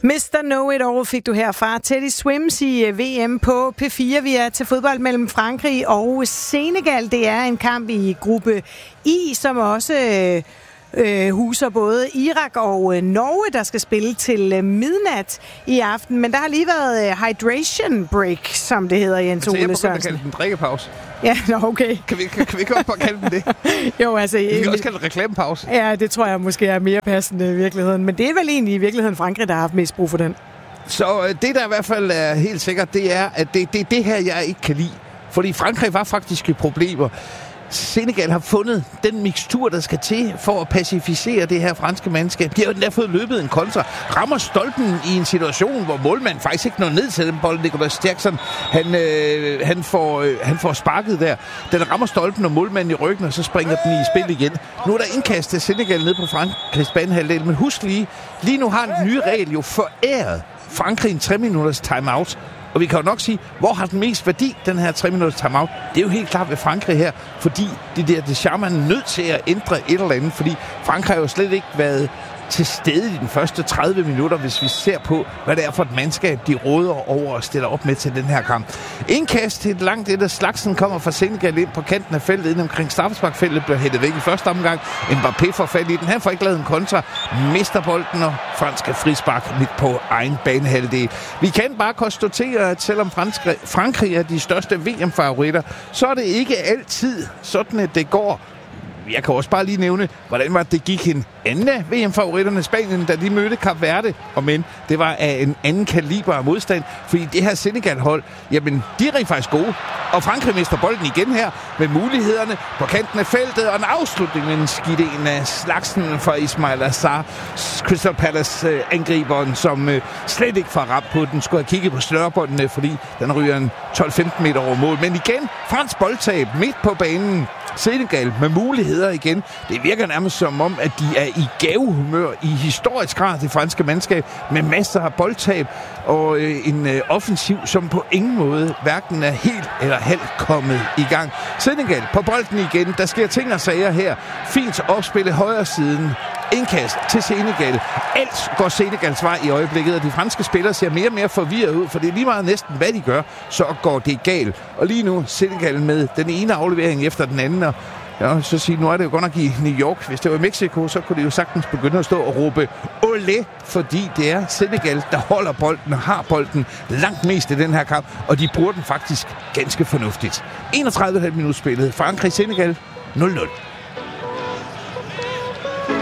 Mr. Know-It-All fik du herfra. Teddy Swims i VM på P4. Vi er til fodbold mellem Frankrig og Senegal. Det er en kamp i gruppe I, som også huser både Irak og Norge, der skal spille til midnat i aften. Men der har lige været hydration break, som det hedder, Jens Ole Sørensen. Altså, jeg begynder at kalde den drikkepause. Ja, okay. Kan vi ikke godt kalde den det? Jo, altså... Vi kan også kalde det reklamepause. Ja, det tror jeg måske er mere passende i virkeligheden. Men det er vel egentlig i virkeligheden Frankrig, der har haft mest brug for den. Så det, der i hvert fald er helt sikkert, det er, at det er det her, jeg ikke kan lide. Fordi Frankrig var faktisk i problemer. Senegal har fundet den mixtur, der skal til for at pacificere det her franske mandskab. De har jo endda fået løbet en kontra. Rammer stolpen i en situation, hvor målmanden faktisk ikke når ned til den bold. Nicolas Jackson, han får sparket der. Den rammer stolpen og målmanden i ryggen, og så springer den i spil igen. Nu er der indkast til Senegal ned på Frankrigs banehalvdel. Men husk lige nu har den nye regel jo foræret Frankrig en 3 minutters timeout. Og vi kan jo nok sige, hvor har den mest værdi, den her 3 minutters timeout? Det er jo helt klart ved Frankrig her, fordi det charme er nødt til at ændre et eller andet, fordi Frankrig har jo slet ikke været til stede i den første 30 minutter, hvis vi ser på, hvad det er for et mandskab, de råder over og stiller op med til den her kamp. Indkast til et langt et af slagsen kommer fra Senegal ind på kanten af feltet, inden omkring straffesparkfeltet, bliver hættet væk i første omgang. Mbappé får fat i den. Han får ikke lavet en kontra, mister bolden, og franske frispark midt på egen banehalvdel. Vi kan bare konstatere, at selvom Frankrig er de største VM-favoritter, så er det ikke altid sådan, at det går. Jeg kan også bare lige nævne, hvordan var det gik en anden af VM-favoritterne, Spanien, da de mødte Kap Verde. Og men det var af en anden kaliber af modstand, fordi det her Senegal-hold, jamen, de er rent faktisk gode. Og Frankrig mister bolden igen her med mulighederne på kanten af feltet, og en afslutning med en skidt en af slagsen for Ismail Assar, Crystal Palace-angriberen, som slet ikke får ramt på den. Skulle have kigget på snørebåndene, fordi den ryger en 12-15 meter over mål. Men igen, fransk boldtab midt på banen. Senegal med muligheder igen. Det virker nærmest som om, at de er i gavehumør i historisk grad, det franske mandskab, med masser af boldtab og en offensiv, som på ingen måde hverken er helt eller halvt kommet i gang. Senegal på bolden igen. Der sker ting og sager her. Fint opspil i højre siden. Indkast til Senegal. Alt går Senegals vej i øjeblikket, og de franske spillere ser mere og mere forvirret ud, for det er lige meget næsten, hvad de gør, så går det galt. Og lige nu Senegal med den ene aflevering efter den anden, og ja, så sige, nu er det jo godt nok i New York. Hvis det var i Mexico, så kunne de jo sagtens begynde at stå og råbe olé, fordi det er Senegal, der holder bolden og har bolden langt mest i den her kamp, og de bruger den faktisk ganske fornuftigt. 31,5 minutter spillet. Frankrig-Senegal 0-0.